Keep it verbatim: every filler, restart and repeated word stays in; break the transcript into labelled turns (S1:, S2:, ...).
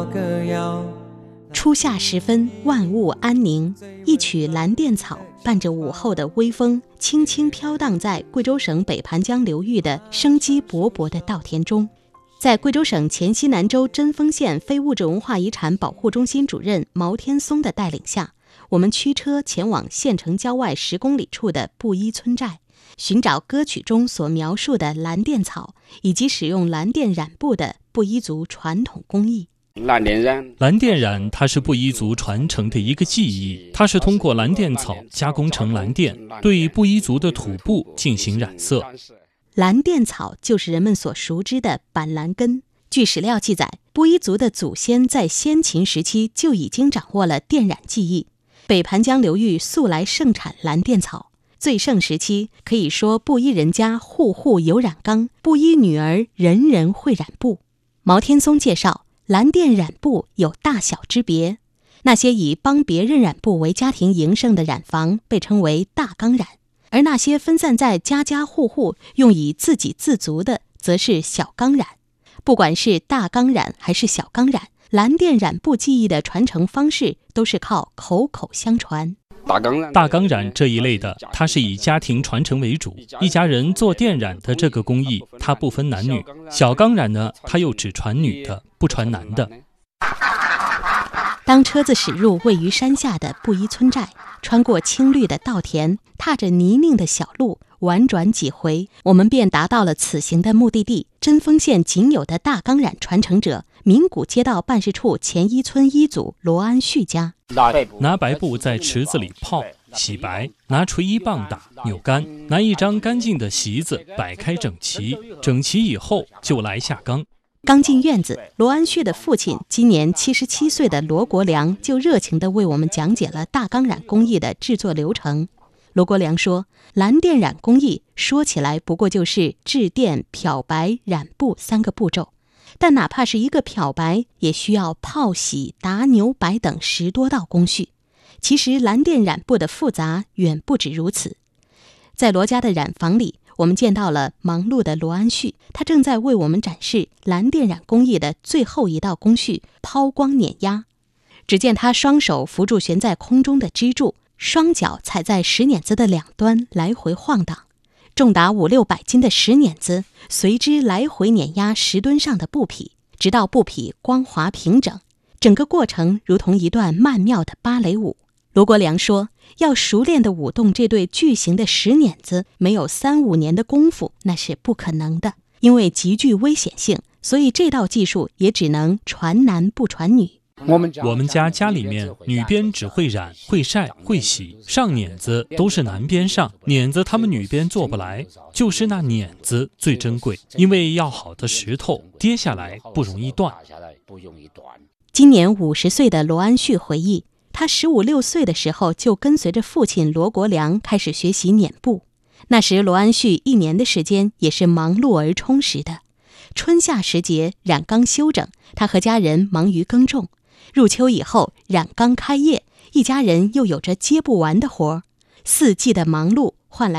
S1: 初夏时分，万物安宁，一曲蓝靛草伴着午后的微风，轻轻飘荡在贵州省北盘江流域的生机勃勃的稻田中。在贵州省黔西南州贞丰县非物质文化遗产保护中心主任毛天松的带领下，我们驱车前往县城郊外十公里处的布依村寨，寻找歌曲中所描述的蓝靛草以及使用蓝靛染布的布依族传统工艺。
S2: 蓝靛染，蓝靛染它是布依族传承的一个技艺，它是通过蓝靛草加工成蓝靛，对布依族的土布进行染色。
S1: 蓝靛草就是人们所熟知的板蓝根。据史料记载，布依族的祖先在先秦时期就已经掌握了靛染技艺。北盘江流域素来盛产蓝靛草，最盛时期可以说布依人家户户有染缸，布依女儿人人会染布。毛天松介绍，蓝靛染布有大小之别，那些以帮别人染布为家庭营生的染坊被称为大缸染，而那些分散在家家户户用以自给自足的则是小缸染。不管是大缸染还是小缸染，蓝靛染布技艺的传承方式都是靠口口相传。
S2: 大缸染，大缸染这一类的，它是以家庭传承为主，一家人做靛染的这个工艺，它不分男女。小缸染呢，它又只传女的，不传男的。
S1: 当车子驶入位于山下的布依村寨，穿过青绿的稻田，踏着泥泞的小路，婉转几回，我们便达到了此行的目的地——贞丰县仅有的大缸染传承者名古街道办事处前一村一组罗安旭家。
S2: 拿白布在池子里泡洗白，拿锤一棒打扭干，拿一张干净的席子摆开整齐，整齐以后就来下缸。
S1: 刚进院子，罗安旭的父亲今年七十七岁的罗国良就热情地为我们讲解了大缸染工艺的制作流程。罗国良说，蓝靛染工艺说起来不过就是制靛、漂白、染布三个步骤，但哪怕是一个漂白，也需要泡洗、打扭摆等十多道工序。其实蓝靛染布的复杂远不止如此。在罗家的染坊里，我们见到了忙碌的罗安旭，他正在为我们展示蓝靛染工艺的最后一道工序——抛光碾压。只见他双手扶住悬在空中的支柱，双脚踩在石碾子的两端来回晃荡，重达五六百斤的石碾子随之来回碾压石墩上的布匹，直到布匹光滑平整。整个过程如同一段曼妙的芭蕾舞。罗国良说，要熟练地舞动这对巨型的石碾子，没有三五年的功夫那是不可能的，因为极具危险性，所以这道技术也只能传男不传女。
S2: 我们家我们家家里面女编只会染、会晒、会洗，上碾子都是男编上，碾子他们女编做不来，就是那碾子最珍贵，因为要好的石头跌下来不容易断。
S1: 今年五十岁的罗安旭回忆，他十五六岁的时候就跟随着父亲罗国良开始学习碾布。那时罗安旭一年的时间也是忙碌而充实的。春夏时节染缸休整，他和家人忙于耕种。入秋以后染缸开业，一家人又有着接不完的活儿。四季的忙碌换来